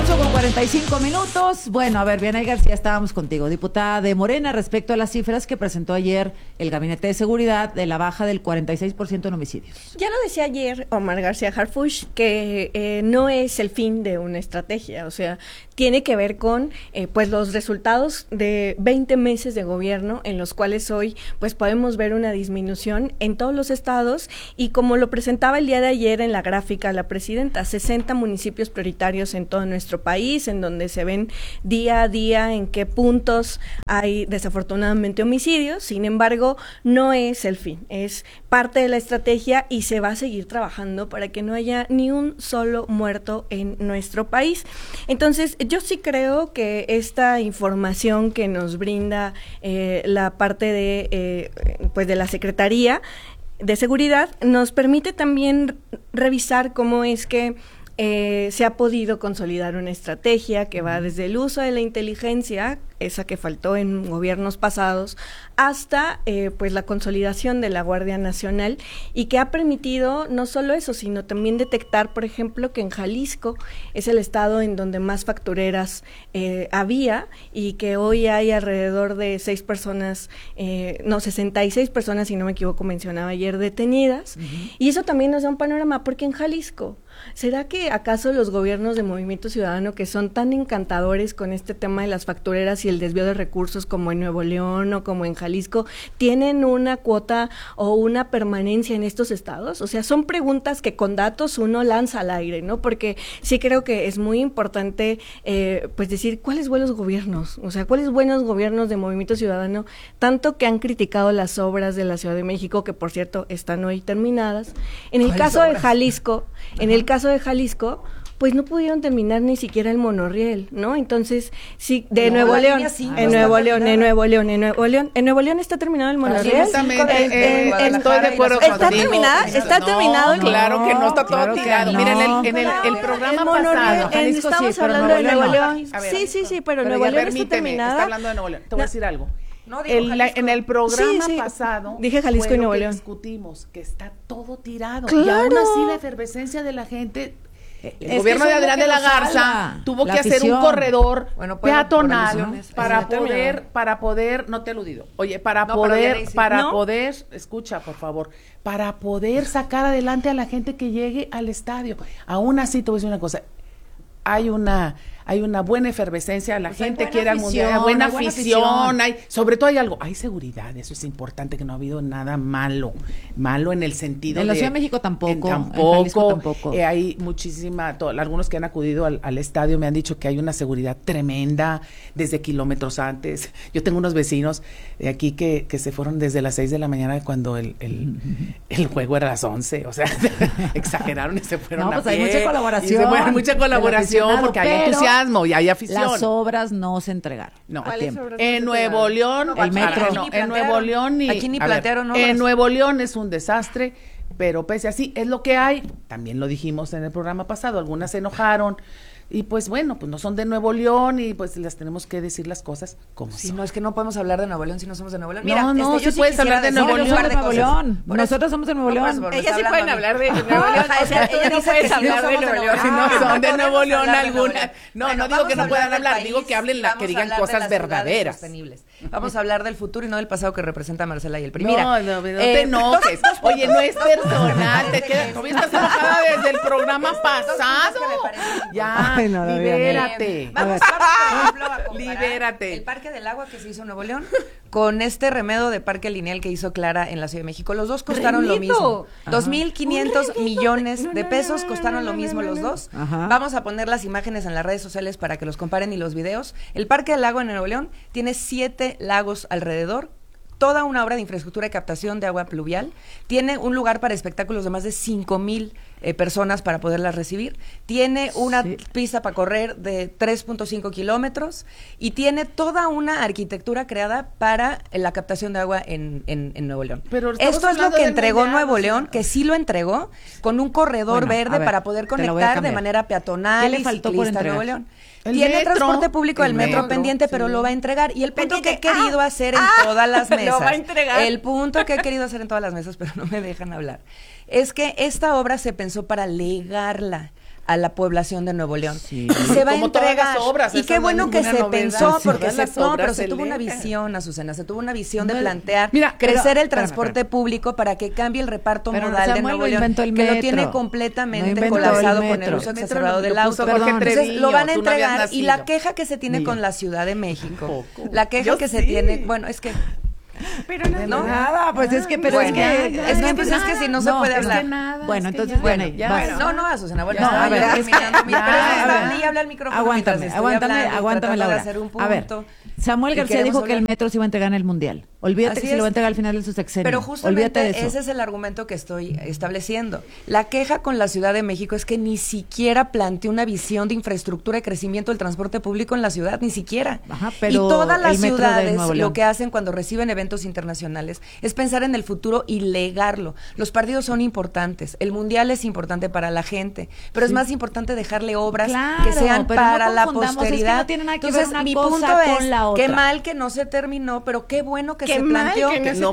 8:45. Bueno, a ver, Vianey García, estábamos contigo, diputada de Morena, respecto a las cifras que presentó ayer el Gabinete de Seguridad de la baja del 46% en homicidios. Ya lo decía ayer Omar García Harfuch, que no es el fin de una estrategia, o sea, tiene que ver con pues los resultados de 20 meses de gobierno, en los cuales hoy pues podemos ver una disminución en todos los estados, y como lo presentaba el día de ayer en la gráfica la presidenta, 60 municipios prioritarios en todo nuestro país, en donde se ven día a día en qué puntos hay desafortunadamente homicidios. Sin embargo, no es el fin, es parte de la estrategia y se va a seguir trabajando para que no haya ni un solo muerto en nuestro país. Entonces, yo sí creo que esta información que nos brinda la parte de pues de la Secretaría de Seguridad nos permite también revisar cómo es que se ha podido consolidar una estrategia que va desde el uso de la inteligencia, esa que faltó en gobiernos pasados, hasta pues la consolidación de la Guardia Nacional, y que ha permitido no solo eso, sino también detectar, por ejemplo, que en Jalisco es el estado en donde más factureras había, y que hoy hay alrededor de 66 personas, si no me equivoco, mencionaba ayer, detenidas. Y eso también nos da un panorama, porque en Jalisco, ¿será que acaso los gobiernos de Movimiento Ciudadano, que son tan encantadores con este tema de las factureras y el desvío de recursos, como en Nuevo León o como en Jalisco, tienen una cuota o una permanencia en estos estados? O sea, son preguntas que con datos uno lanza al aire, ¿no? Porque sí creo que es muy importante pues decir cuáles buenos gobiernos, o sea, cuáles buenos gobiernos de Movimiento Ciudadano, tanto que han criticado las obras de la Ciudad de México, que por cierto están hoy terminadas. En el caso de Jalisco, pues no pudieron terminar ni siquiera el monorriel, ¿no? Entonces, sí, en Nuevo León está terminado el monorriel. Estoy de acuerdo contigo. ¿Está terminado? Claro que no, está todo tirado. Miren, en el programa pasado. Estamos hablando de Nuevo León. Sí, pero Nuevo León está terminada. Está hablando de Nuevo León. Te voy a decir algo. No, en el programa pasado dije Jalisco y Nuevo León. Discutimos que está todo tirado. Claro. Y aún así la efervescencia de la gente. El gobierno de Adrián de la Garza tuvo que hacer un corredor peatonal para poder, no te he aludido, oye, para poder, escucha, por favor, para poder sacar adelante a la gente que llegue al estadio. Aún así, te voy a decir una cosa, hay una buena efervescencia, la gente quiere al mundial, hay buena afición, sobre todo hay seguridad, eso es importante, que no ha habido nada malo en el sentido en la Ciudad de México tampoco, hay muchísima, algunos que han acudido al estadio me han dicho que hay una seguridad tremenda desde kilómetros antes. Yo tengo unos vecinos de aquí que se fueron desde las 6 de la mañana cuando el juego era a las 11, o sea, exageraron y se fueron a pie. Hay mucha colaboración. Mucha colaboración porque hay entusiasmo y hay afición. Las obras no se entregaron. No, en Nuevo León, el metro. En Nuevo León aquí ni plantearon obras. En Nuevo León es un desastre, pero pese así es lo que hay. También lo dijimos en el programa pasado, algunas se enojaron. Y pues bueno, pues no son de Nuevo León y pues las tenemos que decir las cosas como son. No, es que no podemos hablar de Nuevo León si no somos de Nuevo León. Mira, sí puedes hablar de Nuevo León. Nosotros somos de Nuevo León. Ellas sí pueden hablar de Nuevo León. Ella no puede hablar de Nuevo León. Si no son de Nuevo León algunas. No digo que no puedan hablar, digo que hablen, que digan cosas verdaderas. Vamos a hablar del futuro y no del pasado que representa Marcela y el PRI. No te enojes. Oye, no es personal, tú estás enojada desde el programa pasado. Ya. Libérate. Vamos por ejemplo, a comparar libérate. El Parque del Agua que se hizo en Nuevo León con este remedo de parque lineal que hizo Clara en la Ciudad de México. Los dos costaron lo mismo. 2,500 millones de pesos costaron lo mismo los dos. Ajá. Vamos a poner las imágenes en las redes sociales para que los comparen y los videos. El Parque del Agua en Nuevo León tiene 7 lagos alrededor, toda una obra de infraestructura de captación de agua pluvial, tiene un lugar para espectáculos de más de 5,000 personas para poderlas recibir, tiene una pista para correr de 3.5 kilómetros y tiene toda una arquitectura creada para la captación de agua en Nuevo León. Pero esto es lo que entregó Nuevo León, que sí lo entregó, con un corredor verde para poder conectar de manera peatonal y ciclista a Nuevo León. Tiene transporte público, el metro pendiente, pero lo va a entregar. Y el punto que he querido hacer en todas las mesas, lo va a entregar. El punto que he querido hacer en todas las mesas, pero no me dejan hablar, es que esta obra se pensó para legarla a la población de Nuevo León. Sí. Y se va a Como todas entregar. las obras, y qué bueno que se pensó, porque se tuvo una visión, visión, Azucena, se tuvo una visión de plantear crecer el transporte público para que cambie el reparto modal de Nuevo León, que lo tiene completamente colapsado con el uso exacerbado del auto. Entonces lo van a entregar y la queja que se tiene con la Ciudad de México, la queja que se tiene, bueno, es que pero nada, pues es que, pero es que si no se puede hablar. Bueno, entonces, bueno, no, Azucena, bueno, a ver, ni habla el micrófono. Aguántame, Laura. A ver, Samuel García dijo que el metro se iba a entregar en el Mundial. Olvídate que se lo va a entregar al final de su sexenio. Pero justamente ese es el argumento que estoy estableciendo. La queja con la Ciudad de México es que ni siquiera planteó una visión de infraestructura y crecimiento del transporte público en la ciudad, ni siquiera. Pero y todas las ciudades lo que hacen cuando reciben eventos internacionales es pensar en el futuro y legarlo. Los partidos son importantes, el Mundial es importante para la gente, pero es más importante dejarle obras que sean para la posteridad. Es que no tiene nada que Entonces, ver una mi cosa punto con la otra. Qué mal que no se terminó, pero qué bueno que se planteó.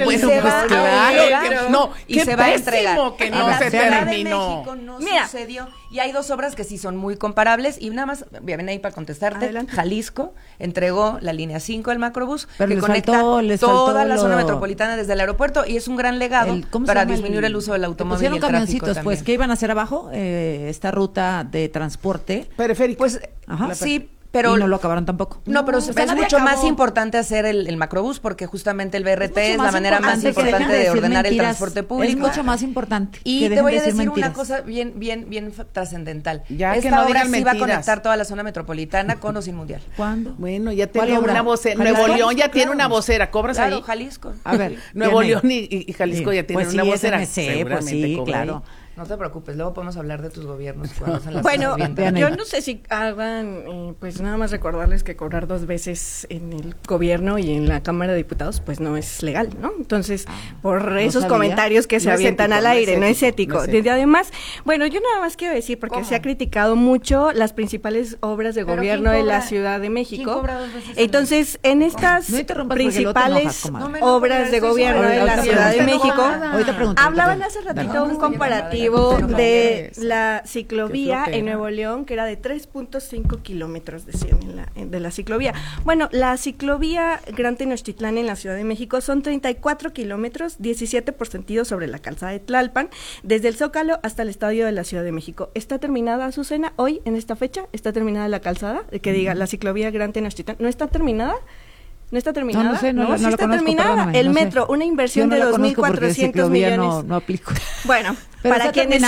Y se va a entregar. Que no se terminó. De México no sucedió. Y hay dos obras que sí son muy comparables. Y nada más, ven ahí para contestarte. Adelante. Jalisco entregó la línea 5 del macrobús, que conecta toda la zona metropolitana desde el aeropuerto, y es un gran legado para disminuir el uso del automóvil y el tráfico también. Pues, ¿qué iban a hacer abajo? Esta ruta de transporte. Periférico. Pues, sí. Pero y no lo acabaron tampoco. No, pero es mucho más importante hacer el macrobús, porque justamente el BRT es la manera más importante de ordenar el transporte público. Es mucho más importante. Y te voy a decir una cosa bien trascendental. Esta obra sí va a conectar toda la zona metropolitana con o sin Mundial. ¿Cuándo? Bueno, ya tiene una vocera. Nuevo León ya tiene una vocera. ¿Cobras ahí? Jalisco. A ver, Nuevo León y Jalisco ya tienen una vocera. Pues sí, claro. No te preocupes, luego podemos hablar de tus gobiernos. Bueno, yo no sé si hagan, pues nada más recordarles que cobrar 2 veces en el gobierno y en la Cámara de Diputados, pues no es legal, ¿no? Entonces, por esos comentarios que se avientan al aire, no es ético. Desde además, bueno, yo nada más quiero decir, porque se ha criticado mucho las principales obras de gobierno de la Ciudad de México. Entonces, en estas principales obras de gobierno de la Ciudad de México, hablaban hace ratito un comparativo de la ciclovía en Nuevo León, que era de 3.5 kilómetros, decían de la ciclovía. Bueno, la ciclovía Gran Tenochtitlán en la Ciudad de México son 34 kilómetros, 17 por sentido sobre la calzada de Tlalpan, desde el Zócalo hasta el Estadio de la Ciudad de México. ¿Está terminada, Azucena, hoy, en esta fecha? ¿Está terminada la calzada? Que diga, la ciclovía Gran Tenochtitlán. ¿No está terminada? ¿No está terminada? No sí está terminada. El metro, una inversión de 2.400 millones. No aplico. Bueno, para quienes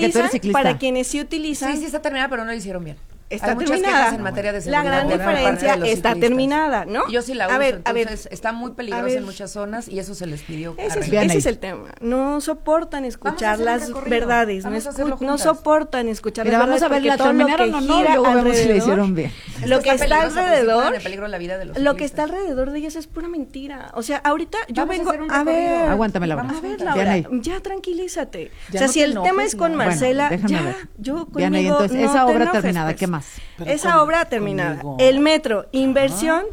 sí utilizan. Sí está terminada, pero no lo hicieron bien. Está terminada. En materia de seguridad, la gran diferencia está terminada, ¿no? Yo sí la uso, entonces está muy peligrosa en muchas zonas y eso se les pidió. Ese es el tema. No soportan escuchar las verdades, no soportan escuchar las verdades. Vamos a ver, ¿la terminaron o no? Luego vemos si le hicieron bien. Lo que está alrededor, lo que está alrededor de ellas es pura mentira. O sea, ahorita yo vengo a ver. Aguántame, Laura. A ver, Laura, ya tranquilízate. O sea, si el tema es con Marcela, ya, yo conmigo. Entonces, esa obra terminada, ¿qué más? Esa obra terminada. El metro, inversión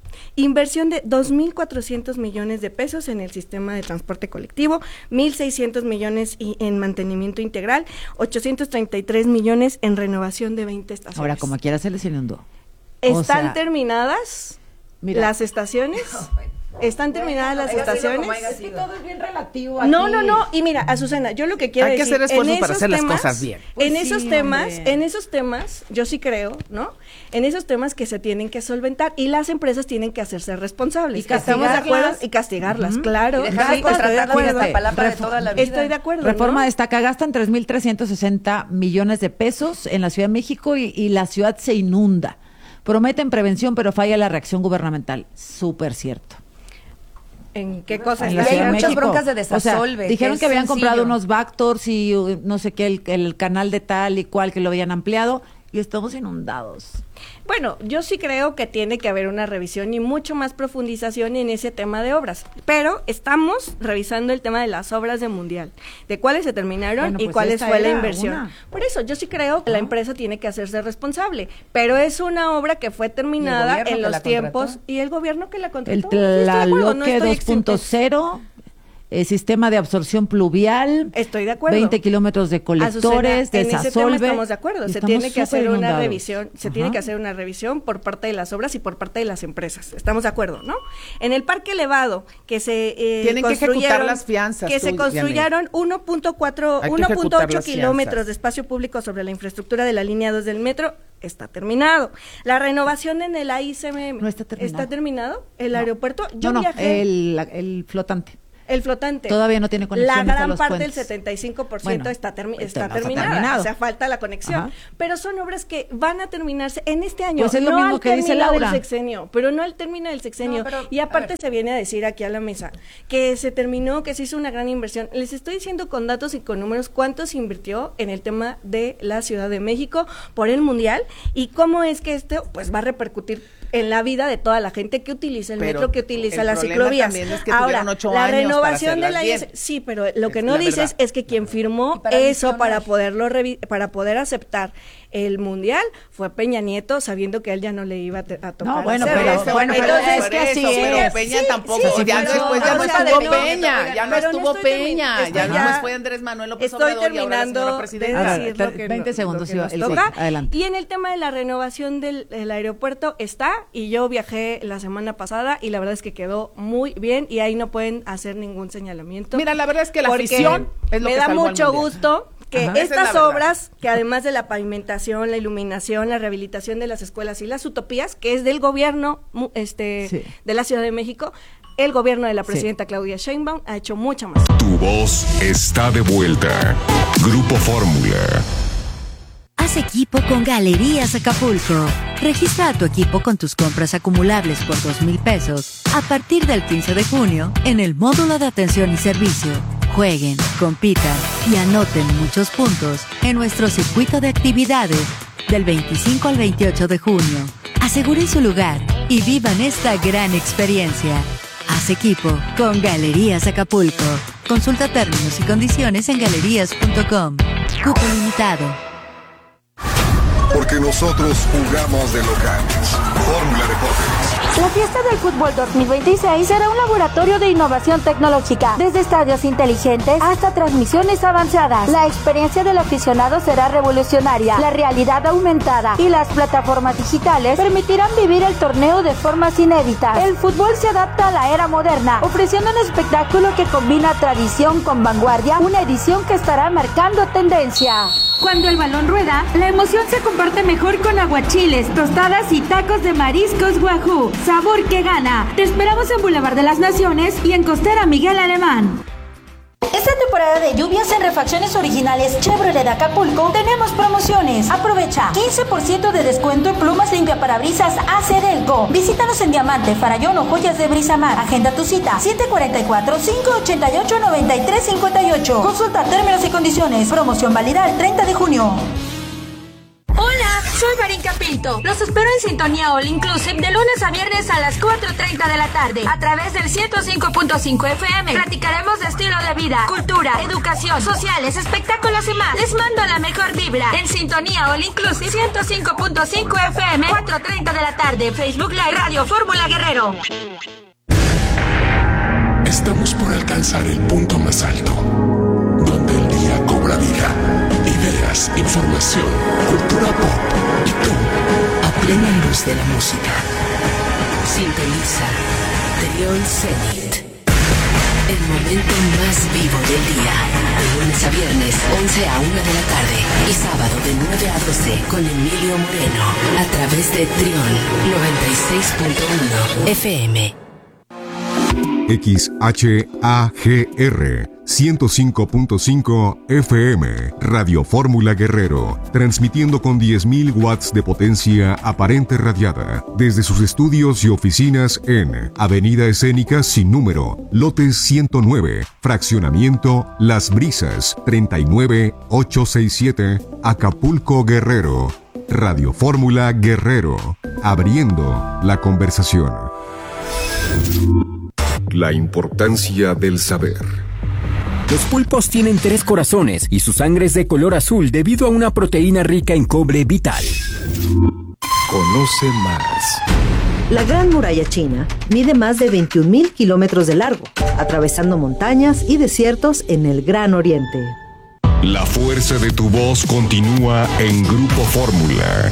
de 2.400 millones de pesos en el sistema de transporte colectivo, 1.600 millones en mantenimiento integral, 833 millones en renovación de 20 estaciones. Ahora, como quiera, se les inundó. ¿Están terminadas las estaciones? ¿Están terminadas las estaciones? Es que todo es bien relativo aquí. No. Y mira, Azucena, yo lo que quiero decir... Hay que hacer esfuerzos para hacer las cosas bien. En esos temas, yo sí creo, ¿no? En esos temas que se tienen que solventar y las empresas tienen que hacerse responsables. ¿Estamos de acuerdo? Y castigarlas, claro. Y dejar de contratar la palabra de toda la vida. Estoy de acuerdo, Reforma destaca, gastan 3.360 millones de pesos en la Ciudad de México y la ciudad se inunda. Prometen prevención, pero falla la reacción gubernamental. Súper cierto. ¿En qué cosas? Hay muchas broncas de desasolve. O sea, dijeron que habían comprado unos Bactors y no sé qué, el canal de tal y cual que lo habían ampliado y estamos inundados. Bueno, yo sí creo que tiene que haber una revisión y mucho más profundización en ese tema de obras, pero estamos revisando el tema de las obras de Mundial, de cuáles se terminaron y cuáles fue la inversión. Por eso, yo sí creo que la empresa tiene que hacerse responsable, pero es una obra que fue terminada en los tiempos y el gobierno que la contrató. El Tlaloque 2.0 sistema de absorción pluvial. Estoy de acuerdo. 20 kilómetros de colectores, en ese tema desasolve. estamos de acuerdo. Se tiene que hacer una revisión, tiene que hacer una revisión por parte de las obras y por parte de las empresas. Estamos de acuerdo, ¿no? En el parque elevado que se tienen que ejecutar las fianzas. Que se construyeron 1.8 kilómetros de espacio público sobre la infraestructura de la línea 2 del metro. Está terminado. La renovación en el AICM. No está terminado. ¿Está terminado? ¿El aeropuerto? Yo viajé. El flotante. El flotante. Todavía no tiene conexión. La gran parte del 75% está terminada. O sea, falta la conexión. Ajá. Pero son obras que van a terminarse en este año. Pues es lo mismo que dice Laura. Del sexenio, pero no al término del sexenio. Y aparte se viene a decir aquí a la mesa que se terminó, que se hizo una gran inversión. Les estoy diciendo con datos y con números cuánto se invirtió en el tema de la Ciudad de México por el Mundial y cómo es que esto pues va a repercutir en la vida de toda la gente que utiliza el metro, que utiliza las ciclovías. Es que ahora, la renovación de la sí, pero lo que no dices es que quien firmó eso para poder aceptar el Mundial fue Peña Nieto, sabiendo que él ya no le iba a tocar. No, bueno, pero entonces es que así pero Peña tampoco, ya después ya no estuvo Peña, ya no estuvo Peña, ya después fue Andrés Manuel López Obrador y ahora la señora presidenta. De decir 20 segundos, adelante. Y en el tema de la renovación del aeropuerto está, y yo viajé la semana pasada y la verdad es que quedó muy bien y ahí no pueden hacer ningún señalamiento. Mira, la verdad es que la afición es lo que me da mucho gusto que estas obras, que además de la pavimentación, la iluminación, la rehabilitación de las escuelas y las utopías, que es del gobierno de la Ciudad de México, el gobierno de la presidenta Claudia Sheinbaum ha hecho mucha más. Tu voz está de vuelta. Grupo Fórmula. Haz equipo con Galerías Acapulco. Registra a tu equipo con tus compras acumulables por 2,000 pesos a partir del 15 de junio en el módulo de atención y servicio. Jueguen, compitan y anoten muchos puntos en nuestro circuito de actividades del 25 al 28 de junio. Aseguren su lugar y vivan esta gran experiencia. Haz equipo con Galerías Acapulco. Consulta términos y condiciones en galerías.com. Cupo limitado. Porque nosotros jugamos de locales. Fórmula Deportes. La fiesta del fútbol 2026 será un laboratorio de innovación tecnológica, desde estadios inteligentes hasta transmisiones avanzadas. La experiencia del aficionado será revolucionaria. La realidad aumentada y las plataformas digitales permitirán vivir el torneo de formas inéditas. El fútbol se adapta a la era moderna, ofreciendo un espectáculo que combina tradición con vanguardia, una edición que estará marcando tendencia. Cuando el balón rueda, la emoción se comparte mejor con aguachiles, tostadas y tacos de mariscos Wahoo. Sabor que gana. Te esperamos en Boulevard de las Naciones y en Costera Miguel Alemán. Esta temporada de lluvias en refacciones originales Chevrolet de Acapulco tenemos promociones. Aprovecha 15% de descuento en plumas limpiaparabrisas Acedelco. Visítanos en Diamante, Farallón o Joyas de Brisamar. Agenda tu cita 744-588-9358. Consulta términos y condiciones. Promoción válida el 30 de junio. Hola, soy Marín Pinto. Los espero en Sintonía All Inclusive de lunes a viernes a las 4:30 de la tarde a través del 105.5 FM. Platicaremos de estilo de vida, cultura, educación, sociales, espectáculos y más. Les mando la mejor vibra en Sintonía All Inclusive 105.5 FM, 4:30 de la tarde. Facebook Live Radio Fórmula Guerrero. Estamos por alcanzar el punto más alto, donde el día cobra vida. Ideas, información, cultura pop y tú, a plena luz de la música. Sintoniza Trión Zenit. El momento más vivo del día. De lunes a viernes, 11 a 1 de la tarde. Y sábado de 9 a 12 con Emilio Moreno. A través de Trión 96.1 FM. XHAGR 105.5 FM, Radio Fórmula Guerrero, transmitiendo con 10.000 watts de potencia aparente radiada, desde sus estudios y oficinas en Avenida Escénica sin número, lote 109, fraccionamiento Las Brisas, 39867, Acapulco, Guerrero. Radio Fórmula Guerrero, abriendo la conversación. La importancia del saber. Los pulpos tienen 3 corazones y su sangre es de color azul debido a una proteína rica en cobre vital. Conoce más. La Gran Muralla China mide más de 21,000 kilómetros de largo, atravesando montañas y desiertos en el Gran Oriente. La fuerza de tu voz continúa en Grupo Fórmula.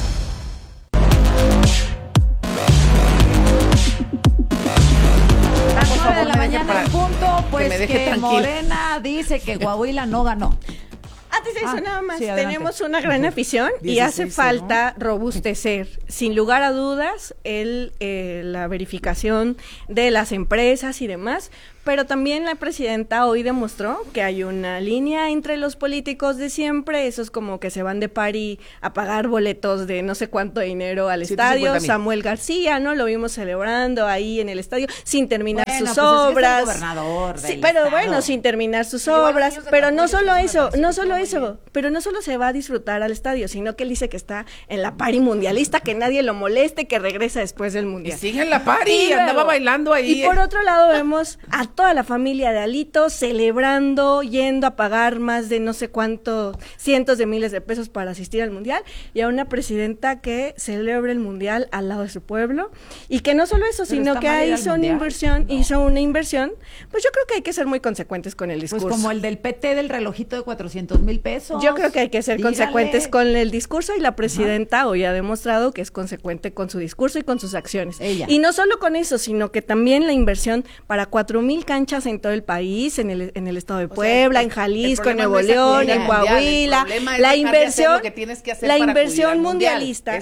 A las 9 de la mañana en punto, pues que Morena dice que Coahuila no ganó. Antes de eso, nada más, tenemos una gran afición y hace falta robustecer, sin lugar a dudas, la verificación de las empresas y demás, pero también la presidenta hoy demostró que hay una línea entre los políticos de siempre, esos como que se van de party a pagar boletos de no sé cuánto dinero al estadio. Samuel García, ¿no? Lo vimos celebrando ahí en el estadio sin terminar sus obras. Es el gobernador del pero estado. Bueno, sin terminar sus obras, pero no solo eso, pero no solo se va a disfrutar al estadio, sino que él dice que está en la party mundialista, que nadie lo moleste, que regresa después del mundial. Y sigue en la party, andaba bailando ahí. Y por otro lado vemos a toda la familia de Alito celebrando, yendo a pagar más de no sé cuántos cientos de miles de pesos para asistir al mundial, y a una presidenta que celebra el mundial al lado de su pueblo, y que no solo eso, sino que hizo una inversión, pues yo creo que hay que ser muy consecuentes con el discurso. Pues como el del PT del relojito de 400,000 pesos. Yo creo que hay que ser consecuentes con el discurso, y la presidenta hoy ha demostrado que es consecuente con su discurso y con sus acciones. Y no solo con eso, sino que también la inversión para 4,000 canchas en todo el país, en el estado de Puebla, en Jalisco, en Nuevo León, en Coahuila, la inversión mundialista,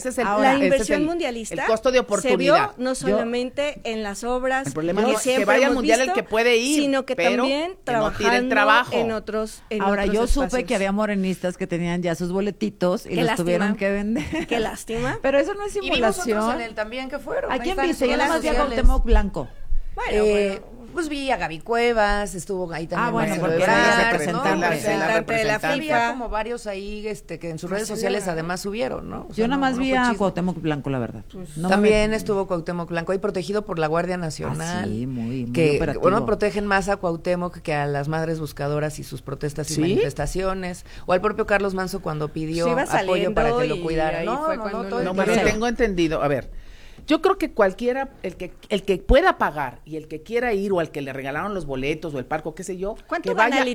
el costo de oportunidad. Se vio no solamente en las obras, el problema es que vaya al mundial el que puede ir, sino que también trabajando en otros. Ahora yo supe que había morenistas que tenían ya sus boletitos y los tuvieron que vender. Qué lástima. Pero eso no es simulación. Y vimos otros en él también que fueron. ¿A quién viste? Yo nada más vi a Cuauhtémoc Blanco. Bueno. Pues vi a Gaby Cuevas, estuvo ahí también. Bueno, porque era representante de la FIFA. Había como varios ahí que en sus redes sociales además subieron, ¿no? Yo nada más vi a Cuauhtémoc Blanco, la verdad. También estuvo Cuauhtémoc Blanco ahí protegido por la Guardia Nacional. Sí, muy operativo. Bueno, protegen más a Cuauhtémoc que a las madres buscadoras y sus protestas y manifestaciones. O al propio Carlos Manso cuando pidió apoyo para que lo cuidaran. No, pero tengo entendido. A ver, yo creo que cualquiera, el que pueda pagar y el que quiera ir, o al que le regalaron los boletos o el parco, qué sé yo, que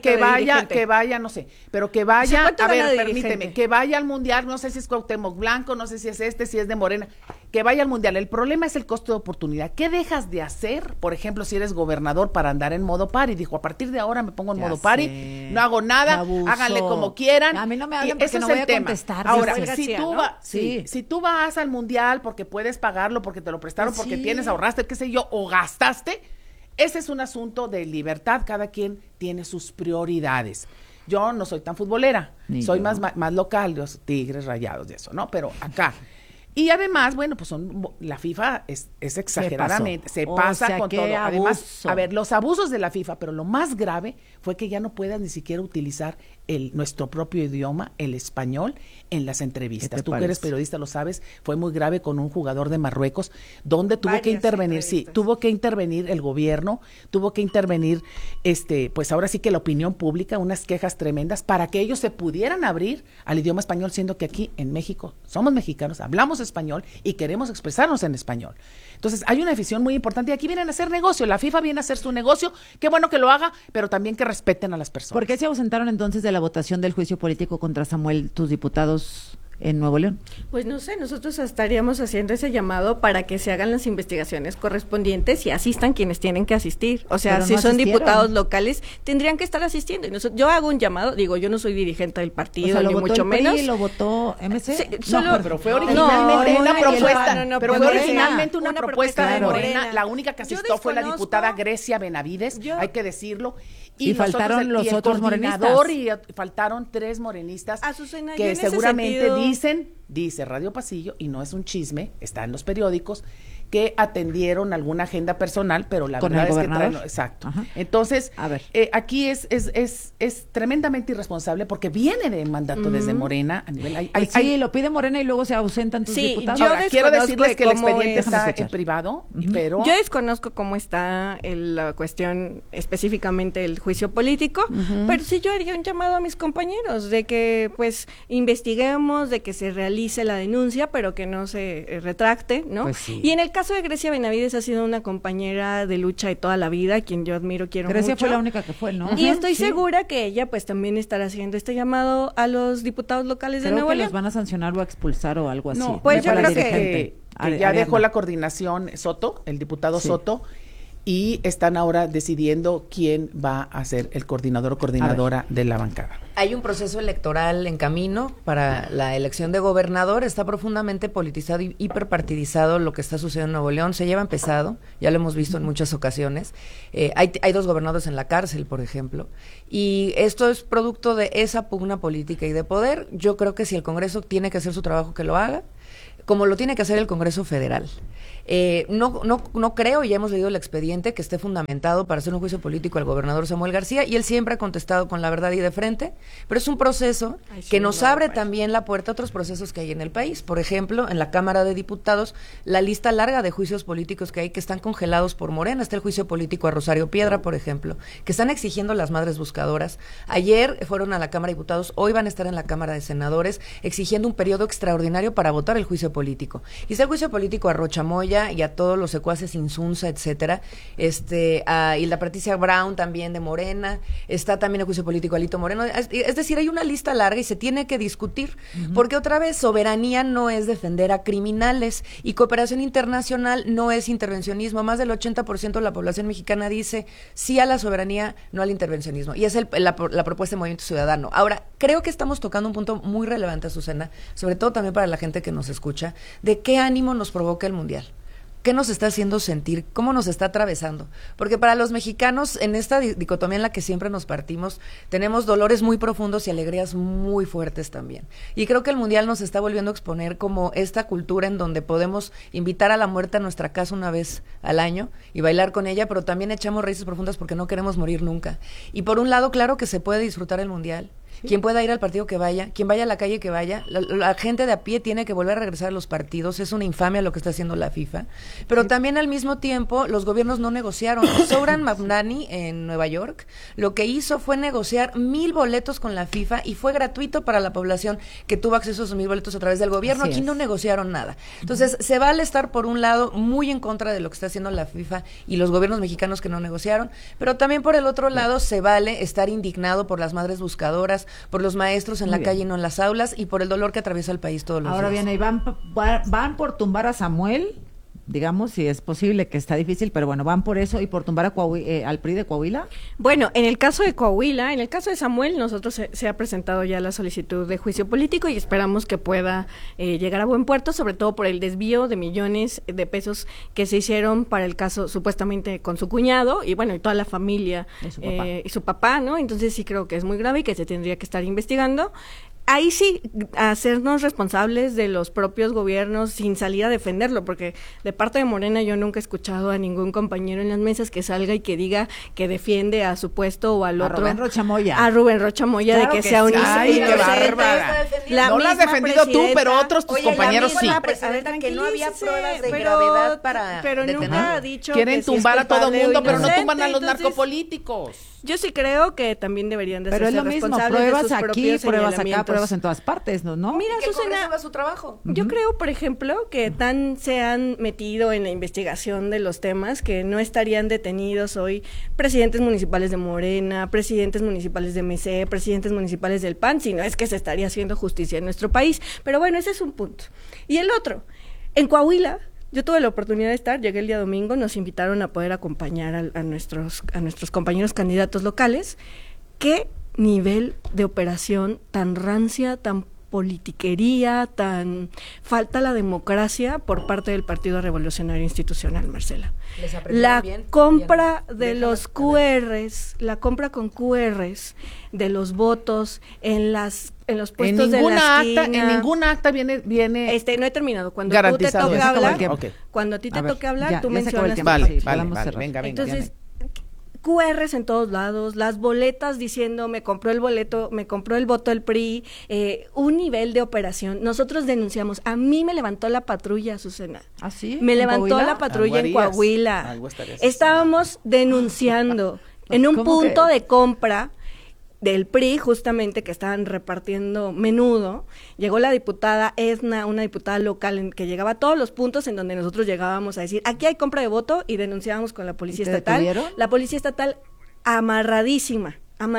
vaya, no sé, pero que vaya, a ver, permíteme, que vaya al mundial, no sé si es Cuauhtémoc Blanco, no sé si es si es de Morena, que vaya al mundial. El problema es el costo de oportunidad. ¿Qué dejas de hacer, por ejemplo, si eres gobernador, para andar en modo party? Dijo, a partir de ahora me pongo en modo party, no hago nada, háganle como quieran. A mí no me hablen porque no voy a contestar. Ahora, si tú vas al mundial porque puedes pagarlo, porque te lo prestaron, porque tienes, ahorraste, qué sé yo, o gastaste, ese es un asunto de libertad. Cada quien tiene sus prioridades. Yo no soy tan futbolera, soy más local, los Tigres, Rayados y eso, ¿no? Pero acá. Y además, bueno, pues la FIFA es exageradamente, se pasa con todo. Además, a ver, los abusos de la FIFA, pero lo más grave fue que ya no puedas ni siquiera utilizar nuestro propio idioma, el español, en las entrevistas. Tú que eres periodista lo sabes, fue muy grave con un jugador de Marruecos, donde tuvo que intervenir, tuvo que intervenir el gobierno, tuvo que intervenir, pues ahora sí que la opinión pública, unas quejas tremendas para que ellos se pudieran abrir al idioma español, siendo que aquí en México somos mexicanos, hablamos español y queremos expresarnos en español. Entonces hay una afición muy importante y aquí vienen a hacer negocio, la FIFA viene a hacer su negocio, qué bueno que lo haga, pero también que respeten a las personas. ¿Por qué se ausentaron entonces de la votación del juicio político contra Samuel, tus diputados en Nuevo León? Pues no sé, nosotros estaríamos haciendo ese llamado para que se hagan las investigaciones correspondientes y asistan quienes tienen que asistir. O sea, si son diputados locales, tendrían que estar asistiendo. Y yo hago un llamado, digo, yo no soy dirigente del partido, ni mucho menos. ¿Lo votó MC? Sí, pero fue originalmente una propuesta. Pero fue originalmente una propuesta de Morena. La única que asistió fue la diputada Grecia Benavides, hay que decirlo. Y faltaron los otros morenistas. Y faltaron 3 morenistas que seguramente dice Radio Pasillo, y no es un chisme, está en los periódicos, que atendieron alguna agenda personal, pero la verdad es que traen, exacto. Ajá. Entonces, aquí es tremendamente irresponsable porque viene de mandato desde Morena a nivel. Sí, lo pide Morena y luego se ausentan tus diputados. Ahora, quiero decirles que el expediente está en privado, pero yo desconozco cómo está la cuestión específicamente el juicio político, pero sí yo haría un llamado a mis compañeros de que pues investiguemos, de que se realice formalice la denuncia, pero que no se retracte, ¿no? Pues sí. Y en el caso de Grecia Benavides ha sido una compañera de lucha de toda la vida, quien yo admiro, quiero mucho. Grecia fue la única que fue, ¿no? Y estoy segura que ella pues también estará haciendo este llamado a los diputados locales de Nuevo León. Creo que los van a sancionar o a expulsar o algo así. No, pues yo creo que ya dejó la coordinación Soto, el diputado Soto, y están ahora decidiendo quién va a ser el coordinador o coordinadora de la bancada. Hay un proceso electoral en camino para la elección de gobernador. Está profundamente politizado y hiperpartidizado lo que está sucediendo en Nuevo León. Se lleva empezado, ya lo hemos visto en muchas ocasiones. Hay 2 gobernadores en la cárcel, por ejemplo. Y esto es producto de esa pugna política y de poder. Yo creo que si el Congreso tiene que hacer su trabajo, que lo haga, como lo tiene que hacer el Congreso Federal. No creo, y ya hemos leído el expediente, que esté fundamentado para hacer un juicio político al gobernador Samuel García, y él siempre ha contestado con la verdad y de frente, pero es un proceso que nos abre también la puerta a otros procesos que hay en el país. Por ejemplo, en la Cámara de Diputados, la lista larga de juicios políticos que hay que están congelados por Morena. Está el juicio político a Rosario Piedra, por ejemplo, que están exigiendo las madres buscadoras. Ayer fueron a la Cámara de Diputados, hoy van a estar en la Cámara de Senadores, exigiendo un periodo extraordinario para votar el juicio político. Y está el juicio político a Rocha Moya y a todos los secuaces Insunza, etcétera, y la Patricia Brown también de Morena, está también el juicio político a Alito Moreno. Es decir, hay una lista larga y se tiene que discutir, porque otra vez, soberanía no es defender a criminales, y cooperación internacional no es intervencionismo. Más del 80% de la población mexicana dice sí a la soberanía, no al intervencionismo, y es la propuesta de Movimiento Ciudadano. Ahora, creo que estamos tocando un punto muy relevante, Azucena, sobre todo también para la gente que nos escucha, de qué ánimo nos provoca el Mundial. ¿Qué nos está haciendo sentir? ¿Cómo nos está atravesando? Porque para los mexicanos, en esta dicotomía en la que siempre nos partimos, tenemos dolores muy profundos y alegrías muy fuertes también. Y creo que el Mundial nos está volviendo a exponer como esta cultura en donde podemos invitar a la muerte a nuestra casa una vez al año y bailar con ella, pero también echamos raíces profundas porque no queremos morir nunca. Y por un lado, claro que se puede disfrutar el Mundial. Quien pueda ir al partido que vaya, quien vaya a la calle que vaya, la gente de a pie tiene que volver a regresar a los partidos. Es una infamia lo que está haciendo la FIFA, pero también al mismo tiempo los gobiernos no negociaron. Zoran Mamdani en Nueva York lo que hizo fue negociar 1,000 boletos con la FIFA y fue gratuito para la población que tuvo acceso a esos 1,000 boletos a través del gobierno. Aquí no negociaron nada. Entonces se vale estar por un lado muy en contra de lo que está haciendo la FIFA y los gobiernos mexicanos que no negociaron, pero también por el otro lado se vale estar indignado por las madres buscadoras, por los maestros en la calle y no en las aulas, y por el dolor que atriesa el país todos los días. Ahora bien, ahí van por tumbar a Samuel, digamos, si es posible, que está difícil, pero bueno, van por eso y por tumbar a al PRI de Coahuila. Bueno, en el caso de Coahuila, en el caso de Samuel, nosotros se ha presentado ya la solicitud de juicio político y esperamos que pueda llegar a buen puerto, sobre todo por el desvío de millones de pesos que se hicieron para el caso supuestamente con su cuñado y bueno, y toda la familia y su papá, ¿no? Entonces sí creo que es muy grave y que se tendría que estar investigando. Ahí sí, hacernos responsables de los propios gobiernos sin salir a defenderlo, porque de parte de Morena yo nunca he escuchado a ningún compañero en las mesas que salga y que diga que defiende a su puesto o al otro. A Rubén Rocha Moya. A Rubén Rocha Moya, claro, de que sea un ¡ay, qué bárbara! No lo has defendido tú, pero otros tus compañeros sí. Que no había pruebas de gravedad para pero nunca ha dicho quieren que tumbar a todo mundo, pero no tumban a los entonces, narcopolíticos. Yo sí creo que también deberían de pero ser responsables de sus aquí, propios pruebas acá, señalamientos. pruebas en todas partes, ¿no? Mira, Susana, va su trabajo. Yo creo, por ejemplo, que tan se han metido en la investigación de los temas que no estarían detenidos hoy presidentes municipales de Morena, presidentes municipales de MC, presidentes municipales del PAN, sino es que se estaría haciendo justicia en nuestro país. Pero bueno, ese es un punto. Y el otro, en Coahuila, yo tuve la oportunidad de estar, llegué el día domingo, nos invitaron a poder acompañar a nuestros compañeros candidatos locales. ¿Qué nivel de operación tan rancia, tan politiquería, tan falta la democracia por parte del Partido Revolucionario Institucional, Marcela? La compra de los QRs, la compra con QRs de los votos en los puestos de la esquina. En ninguna acta viene no he terminado. Cuando tú te toque hablar, cuando a ti te toque hablar, tú mencionas. Vale, venga. Entonces, QRs en todos lados, las boletas diciendo me compró el voto del PRI, un nivel de operación. Nosotros denunciamos, a mí me levantó la patrulla, Azucena. ¿Ah, sí? Me levantó la patrulla en Coahuila. Estábamos denunciando en un punto de compra del PRI, justamente, que estaban repartiendo menudo, llegó la diputada Edna, una diputada local que llegaba a todos los puntos en donde nosotros llegábamos a decir, aquí hay compra de voto, y denunciábamos con la policía estatal. ¿Detuvieron? La policía estatal amarradísima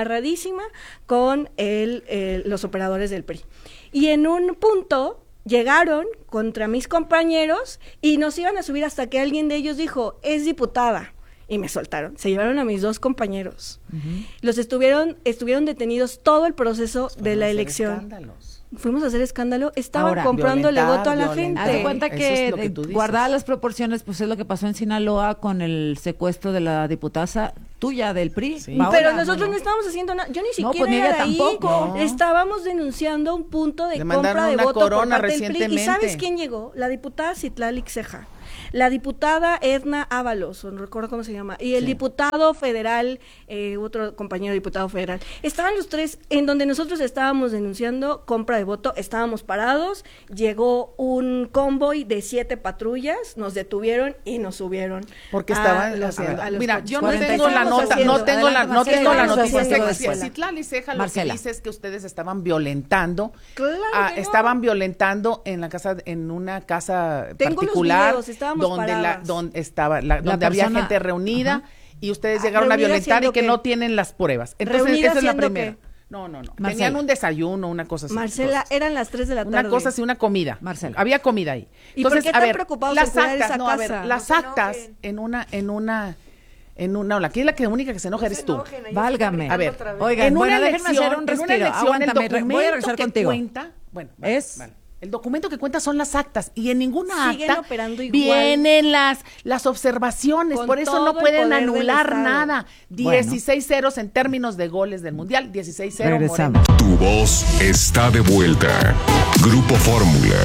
con los operadores del PRI. Y en un punto llegaron contra mis compañeros y nos iban a subir hasta que alguien de ellos dijo, es diputada. Y me soltaron. Se llevaron a mis 2 compañeros. Los estuvieron detenidos todo el proceso de la elección. Escándalos. Fuimos a hacer escándalo. Estaban comprándole voto a la gente. Haz de cuenta que guardadas las proporciones, pues es lo que pasó en Sinaloa con el secuestro de la diputada tuya del PRI. Sí. Pero nosotros no estábamos haciendo nada. Yo ni siquiera era ahí. Tampoco. Estábamos denunciando un punto de compra de voto por parte del PRI. ¿Y sabes quién llegó? La diputada Citlali Ceja. La diputada Edna Ábalos, no recuerdo cómo se llama, y el diputado federal, otro compañero diputado federal. Estaban los 3 en donde nosotros estábamos denunciando compra de voto, estábamos parados, llegó un convoy de 7 patrullas, nos detuvieron y nos subieron. Porque estaban mira, yo no tengo la nota, no tengo la noticia. Citlali Ceja lo que dice es que ustedes estaban violentando, estaban violentando en la casa, en una casa particular. Donde había gente reunida y ustedes llegaron a violentar y que no tienen las pruebas. Entonces, esa es la primera. No. Marcela. Tenían un desayuno, una cosa así. Marcela, eran las 3 de la tarde. Una cosa así, una comida. Marcela. Había comida ahí. Entonces, ¿y por qué están preocupados en cuidar esa casa? Las actas en una, aquí es la única que se enoja eres tú. Válgame. A ver, oigan, déjenme hacer un respiro. Aguántame, voy a regresar contigo. El documento que cuenta son las actas y en ninguna acta vienen las observaciones, por eso no pueden anular nada. 16-0 en términos de goles del Mundial, 16-0 Morena. Tu voz está de vuelta. Grupo Fórmula.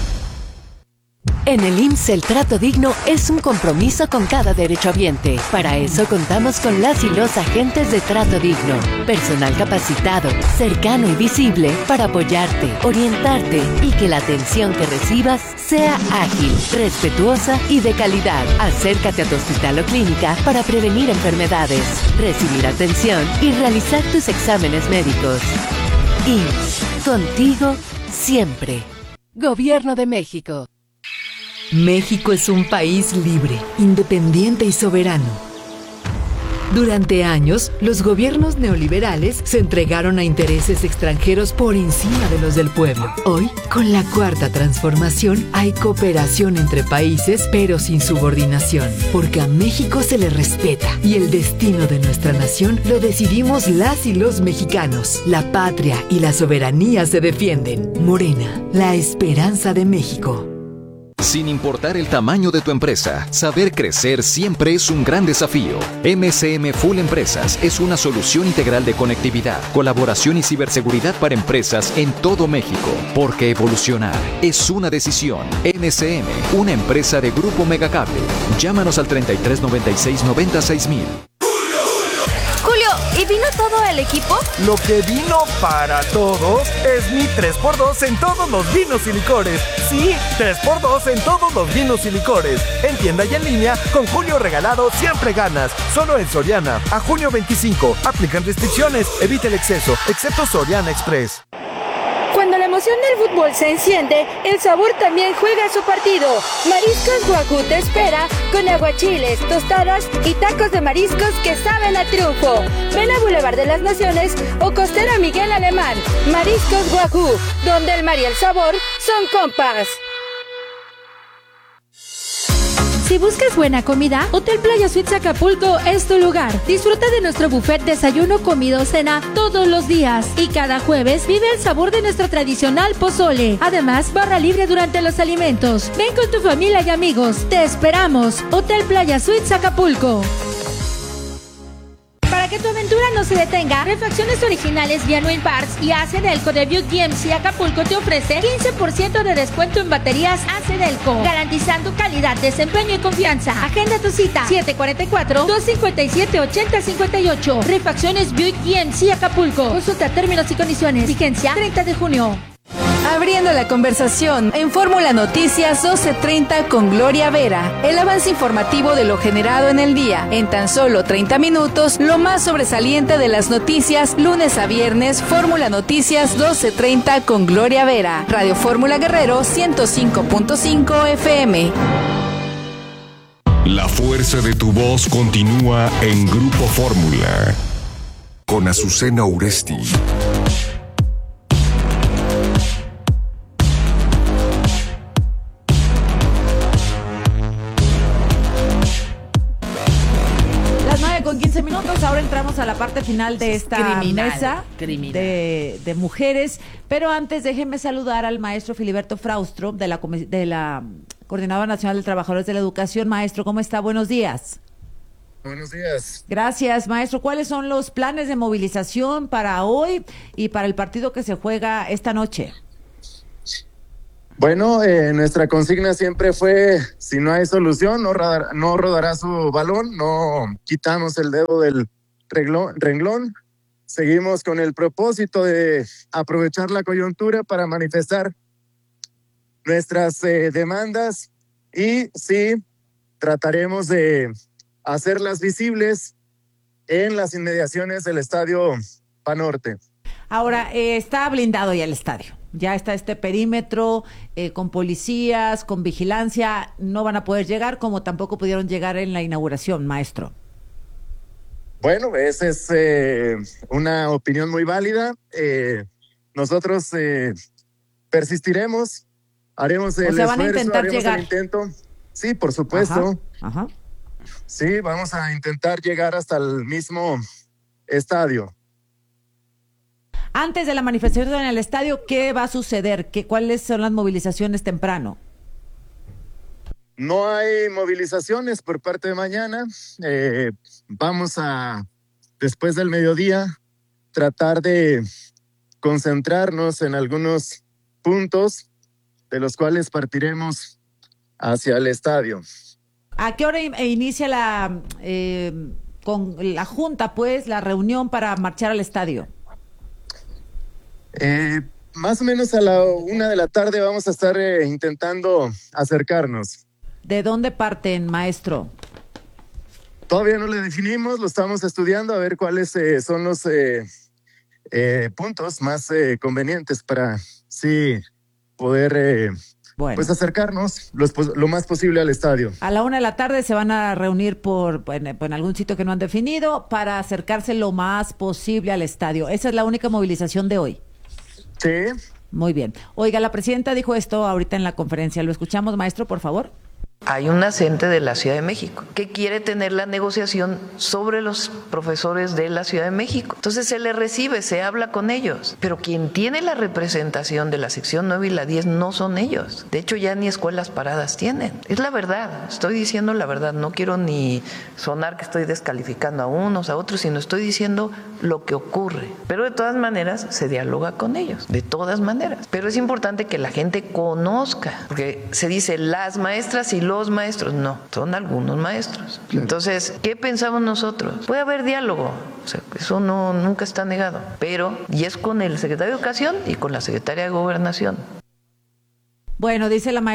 En el IMSS el trato digno es un compromiso con cada derechohabiente. Para eso contamos con las y los agentes de trato digno. Personal capacitado, cercano y visible para apoyarte, orientarte y que la atención que recibas sea ágil, respetuosa y de calidad. Acércate a tu hospital o clínica para prevenir enfermedades, recibir atención y realizar tus exámenes médicos. IMSS, contigo siempre. Gobierno de México. México es un país libre, independiente y soberano. Durante años, los gobiernos neoliberales se entregaron a intereses extranjeros por encima de los del pueblo. Hoy, con la Cuarta Transformación, hay cooperación entre países, pero sin subordinación, porque a México se le respeta y el destino de nuestra nación lo decidimos las y los mexicanos. La patria y la soberanía se defienden. Morena, la esperanza de México. Sin importar el tamaño de tu empresa, saber crecer siempre es un gran desafío. MCM Full Empresas es una solución integral de conectividad, colaboración y ciberseguridad para empresas en todo México. Porque evolucionar es una decisión. MCM, una empresa de Grupo Megacable. Llámanos al 3396-96000. Julio, ¿y vino todo el equipo? Lo que vino para todos es mi 3x2 en todos los vinos y licores. Sí, 3x2 en todos los vinos y licores. En tienda y en línea, con Julio regalado siempre ganas. Solo en Soriana. A junio 25. Aplican restricciones. Evita el exceso, excepto Soriana Express. Cuando la emoción del fútbol se enciende, el sabor también juega su partido. Mariscos Wagyu te espera con aguachiles, tostadas y tacos de mariscos que saben a triunfo. Ven a Boulevard de las Naciones o Costera Miguel Alemán. Mariscos Wagyu, donde el mar y el sabor son compas. Si buscas buena comida, Hotel Playa Suites Acapulco es tu lugar. Disfruta de nuestro buffet desayuno, comida o cena todos los días. Y cada jueves vive el sabor de nuestro tradicional pozole. Además, barra libre durante los alimentos. Ven con tu familia y amigos. Te esperamos. Hotel Playa Suites Acapulco. Para que tu aventura no se detenga, Refacciones Originales Genuine Parts y AC Delco de Buick GMC Acapulco te ofrece 15% de descuento en baterías AC Delco, garantizando calidad, desempeño y confianza. Agenda tu cita 744-257-8058. Refacciones Buick GMC Acapulco. Consulta términos y condiciones. Vigencia 30 de junio. Abriendo la conversación en Fórmula Noticias 12:30 con Gloria Vera. El avance informativo de lo generado en el día. En tan solo 30 minutos, lo más sobresaliente de las noticias, lunes a viernes, Fórmula Noticias 12:30 con Gloria Vera. Radio Fórmula Guerrero 105.5 FM. La fuerza de tu voz continúa en Grupo Fórmula. Con Azucena Uresti. Las 9:15. Ahora entramos a la parte final de esta mesa de mujeres. Pero antes déjenme saludar al maestro Filiberto Fraustro de la Coordinadora Nacional de Trabajadores de la Educación. Maestro, ¿cómo está? Buenos días. Buenos días. Gracias, maestro. ¿Cuáles son los planes de movilización para hoy y para el partido que se juega esta noche? Bueno, nuestra consigna siempre fue, si no hay solución, no rodará su balón, no quitamos el dedo del renglón. Seguimos con el propósito de aprovechar la coyuntura para manifestar nuestras demandas y sí, trataremos de hacerlas visibles en las inmediaciones del Estadio Banorte. Ahora, está blindado ya el estadio. Ya está este perímetro con policías, con vigilancia. No van a poder llegar como tampoco pudieron llegar en la inauguración, maestro. Bueno, esa es una opinión muy válida. Nosotros persistiremos, haremos el esfuerzo, haremos el intento. Sí, por supuesto. Ajá. Sí, vamos a intentar llegar hasta el mismo estadio. Antes de la manifestación en el estadio, ¿qué va a suceder? ¿Cuáles son las movilizaciones temprano? No hay movilizaciones por parte de mañana. Vamos a, después del mediodía, tratar de concentrarnos en algunos puntos de los cuales partiremos hacia el estadio. ¿A qué hora inicia con la junta, pues, la reunión para marchar al estadio? Más o menos a la 1 de la tarde vamos a estar intentando acercarnos. ¿De dónde parten, maestro? Todavía no le definimos, lo estamos estudiando a ver cuáles son los puntos más convenientes para sí poder pues acercarnos lo más posible al estadio. A la 1 de la tarde se van a reunir en algún sitio que no han definido para acercarse lo más posible al estadio. ¿Esa es la única movilización de hoy? Sí. Muy bien. Oiga, la presidenta dijo esto ahorita en la conferencia. ¿Lo escuchamos, maestro, por favor? Hay un nacente de la Ciudad de México que quiere tener la negociación sobre los profesores de la Ciudad de México. Entonces se le recibe, se habla con ellos. Pero quien tiene la representación de la sección 9 y la 10 no son ellos. De hecho, ya ni escuelas paradas tienen. Es la verdad, estoy diciendo la verdad. No quiero ni sonar que estoy descalificando a unos, a otros, sino estoy diciendo lo que ocurre. Pero de todas maneras se dialoga con ellos, de todas maneras. Pero es importante que la gente conozca, porque se dice las maestras y los maestros, no, son algunos maestros. Entonces, ¿qué pensamos nosotros? Puede haber diálogo, o sea, eso nunca está negado, pero y es con el secretario de Educación y con la secretaria de Gobernación. Bueno, dice la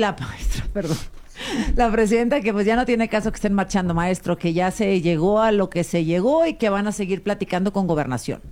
presidenta que pues ya no tiene caso que estén marchando, maestro, que ya se llegó a lo que se llegó y que van a seguir platicando con Gobernación.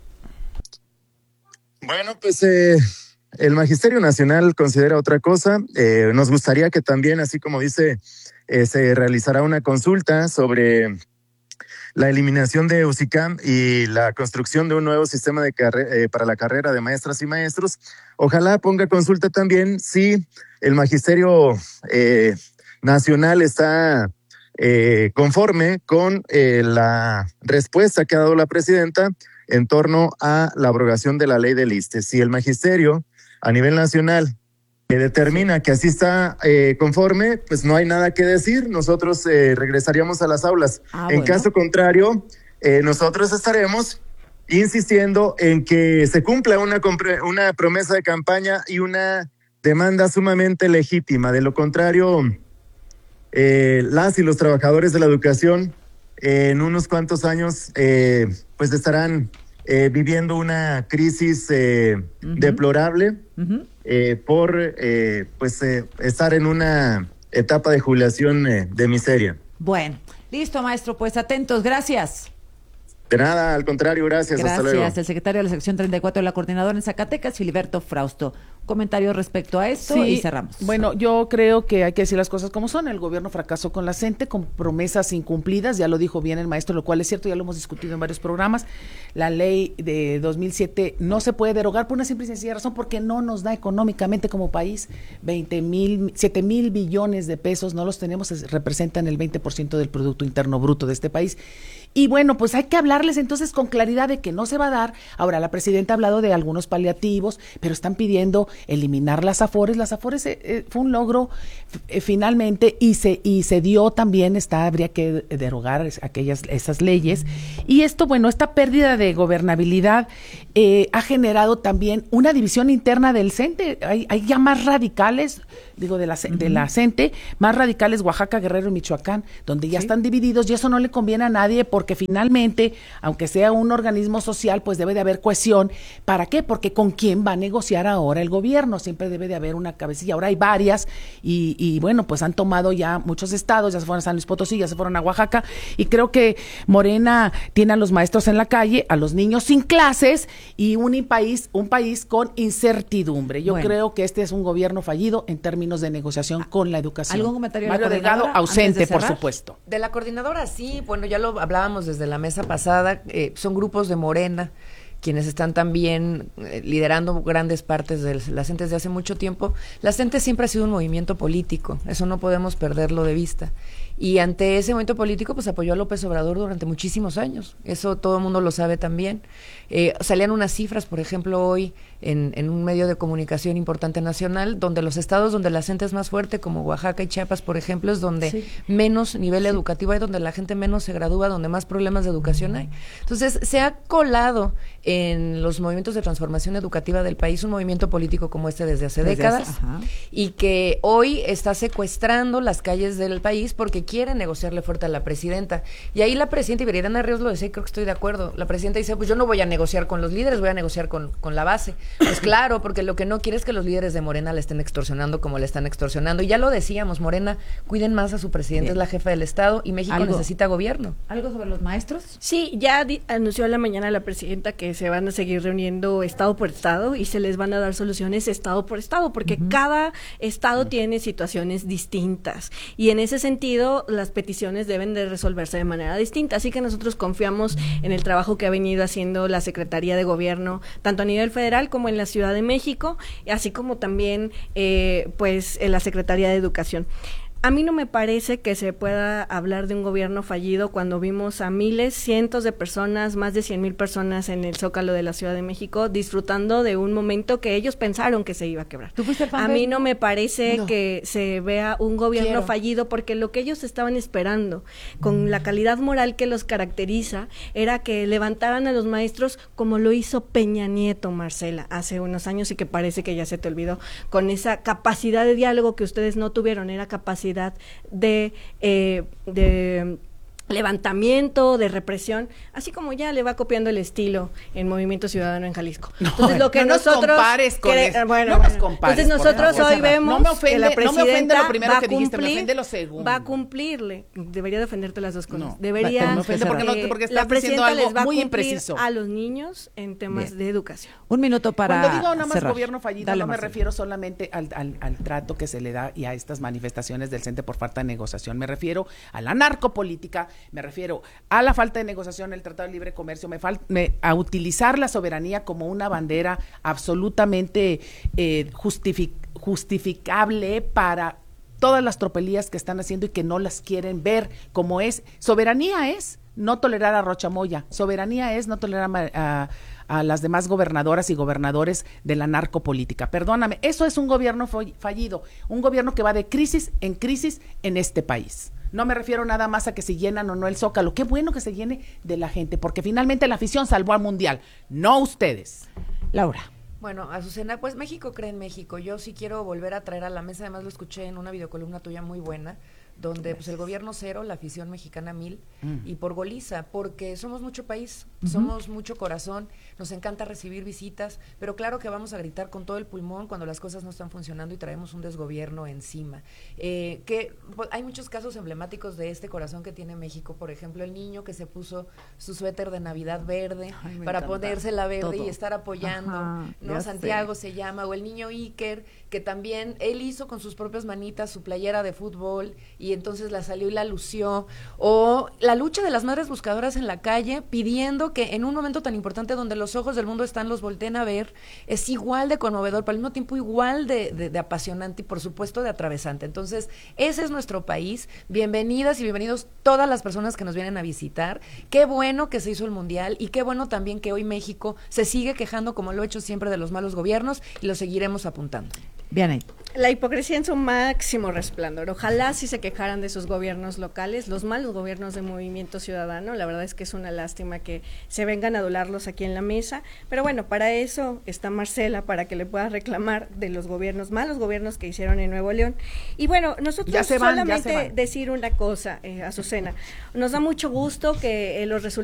Bueno, pues el Magisterio Nacional considera otra cosa. Nos gustaría que también, así como dice, se realizará una consulta sobre la eliminación de UCICAM y la construcción de un nuevo sistema para la carrera de maestras y maestros. Ojalá ponga consulta también si el Magisterio Nacional está conforme con la respuesta que ha dado la presidenta en torno a la abrogación de la ley del ISSSTE. Si el Magisterio a nivel nacional determina que así está conforme, pues no hay nada que decir. Nosotros regresaríamos a las aulas. En caso contrario, nosotros estaremos insistiendo en que se cumpla una promesa de campaña y una demanda sumamente legítima. De lo contrario, las y los trabajadores de la educación en unos cuantos años pues estarán viviendo una crisis deplorable por estar en una etapa de jubilación de miseria. Bueno, listo, maestro, pues atentos, gracias. De nada, al contrario, gracias. Hasta luego. Gracias, el secretario de la sección 34 de la coordinadora en Zacatecas, Filiberto Frausto. Comentarios respecto a esto y cerramos. Bueno, yo creo que hay que decir las cosas como son. El gobierno fracasó con la CENTE, con promesas incumplidas, ya lo dijo bien el maestro, lo cual es cierto, ya lo hemos discutido en varios programas. La ley de 2007 no se puede derogar por una simple y sencilla razón, porque no nos da económicamente como país 7,000 billones de pesos, no los tenemos, representan el 20% del Producto Interno Bruto de este país. Y bueno, pues hay que hablarles entonces con claridad de que no se va a dar. Ahora, la presidenta ha hablado de algunos paliativos, pero están pidiendo eliminar las AFORES. Las AFORES fue un logro finalmente y se dio también, habría que derogar esas leyes. Y esto, bueno, esta pérdida de gobernabilidad ha generado también una división interna del CENTE. Hay ya más radicales, digo, de la CENTE, más radicales Oaxaca, Guerrero y Michoacán, donde ya están divididos, y eso no le conviene a nadie, porque finalmente, aunque sea un organismo social, pues debe de haber cohesión. ¿Para qué? Porque ¿con quién va a negociar ahora el gobierno? Siempre debe de haber una cabecilla. Ahora hay varias, y bueno, pues han tomado ya muchos estados, ya se fueron a San Luis Potosí, ya se fueron a Oaxaca, y creo que Morena tiene a los maestros en la calle, a los niños sin clases, y un país con incertidumbre. Yo creo que este es un gobierno fallido en términos de negociación con la educación. ¿Algún comentario? Mario Delgado, ausente, por supuesto. De la coordinadora, sí, bueno, ya lo hablábamos desde la mesa pasada, son grupos de Morena quienes están también liderando grandes partes de la CENTE desde hace mucho tiempo. La CENTE siempre ha sido un movimiento político, eso no podemos perderlo de vista. Y ante ese movimiento político, pues apoyó a López Obrador durante muchísimos años. Eso todo el mundo lo sabe también. Salían unas cifras, por ejemplo, hoy en un medio de comunicación importante nacional, donde los estados donde la CENTE es más fuerte, como Oaxaca y Chiapas, por ejemplo, es donde menos nivel educativo hay, donde la gente menos se gradúa, donde más problemas de educación hay. Entonces, se ha colado en los movimientos de transformación educativa del país un movimiento político como este desde hace décadas, y que hoy está secuestrando las calles del país porque quiere negociarle fuerte a la presidenta. Y ahí la presidenta, y Viridiana Ríos lo decía, y creo que estoy de acuerdo, la presidenta dice, pues yo no voy a negociar con los líderes, voy a negociar con la base. Pues claro, porque lo que no quiere es que los líderes de Morena le estén extorsionando como le están extorsionando. Y ya lo decíamos, Morena, cuiden más a su presidenta, es la jefa del Estado, y México necesita gobierno. ¿Algo sobre los maestros? Sí, ya anunció a la mañana la presidenta que se van a seguir reuniendo estado por estado y se les van a dar soluciones estado por estado, porque cada estado tiene situaciones distintas, y en ese sentido las peticiones deben de resolverse de manera distinta. Así que nosotros confiamos en el trabajo que ha venido haciendo la Secretaría de Gobierno, tanto a nivel federal como en la Ciudad de México, así como también pues en la Secretaría de Educación. A mí no me parece que se pueda hablar de un gobierno fallido cuando vimos a miles, cientos de personas, más de 100,000 personas en el Zócalo de la Ciudad de México disfrutando de un momento que ellos pensaron que se iba a quebrar. ¿Tú fuiste al a mí no me parece que se vea un gobierno fallido, porque lo que ellos estaban esperando, con la calidad moral que los caracteriza, era que levantaran a los maestros como lo hizo Peña Nieto, Marcela, hace unos años, y que parece que ya se te olvidó, con esa capacidad de diálogo que ustedes no tuvieron, era capacidad de levantamiento, de represión, así como ya le va copiando el estilo en Movimiento Ciudadano en Jalisco. Entonces lo que nosotros nos compares con entonces nosotros hoy vemos que la presidenta lo primero que dijiste, me ofende lo segundo. Va a cumplirle, debería defenderte las dos cosas. No, debería porque la presidenta algo les va a muy cumplir impreciso a los niños en temas de educación. Un minuto para Cuando digo nada más cerrar. Gobierno fallido, Dale, no me Marcelo. refiero solamente al trato que se le da y a estas manifestaciones del CENTE por falta de negociación. Me refiero a la narcopolítica, me refiero a la falta de negociación del Tratado de Libre Comercio, a utilizar la soberanía como una bandera absolutamente justificable para todas las tropelías que están haciendo y que no las quieren ver como es. Soberanía es no tolerar a Rochamoya, soberanía es no tolerar a las demás gobernadoras y gobernadores de la narcopolítica. Perdóname, eso es un gobierno fallido, un gobierno que va de crisis en este país. No me refiero nada más a que se llenan o no el Zócalo. Qué bueno que se llene de la gente, porque finalmente la afición salvó al Mundial, no ustedes. Laura. Bueno, Azucena, pues México cree en México. Yo sí quiero volver a traer a la mesa, además lo escuché en una videocolumna tuya muy buena, donde pues el gobierno 0, la afición mexicana 1000 y por goliza, porque somos mucho país, somos mucho corazón, nos encanta recibir visitas, pero claro que vamos a gritar con todo el pulmón cuando las cosas no están funcionando y traemos un desgobierno encima. Que pues, hay muchos casos emblemáticos de este corazón que tiene México, por ejemplo, el niño que se puso su suéter de Navidad verde para ponerse la verde y estar apoyando, ¿no? Santiago se llama, o el niño Iker, que también él hizo con sus propias manitas su playera de fútbol y entonces la salió y la lució, o la lucha de las madres buscadoras en la calle pidiendo que en un momento tan importante donde los ojos del mundo están, los volteen a ver, es igual de conmovedor, pero al mismo tiempo igual de apasionante y por supuesto de atravesante. Entonces, ese es nuestro país. Bienvenidas y bienvenidos todas las personas que nos vienen a visitar. Qué bueno que se hizo el Mundial y qué bueno también que hoy México se sigue quejando, como lo ha hecho siempre, de los malos gobiernos y lo seguiremos apuntando. Bien ahí. La hipocresía en su máximo resplandor. Ojalá si se quejaran de sus gobiernos locales, los malos gobiernos de Movimiento Ciudadano. La verdad es que es una lástima que se vengan a adularlos aquí en la mesa. Pero bueno, para eso está Marcela, para que le pueda reclamar de los gobiernos, malos gobiernos que hicieron en Nuevo León. Y bueno, nosotros solamente decir una cosa, Azucena. Nos da mucho gusto que los resultados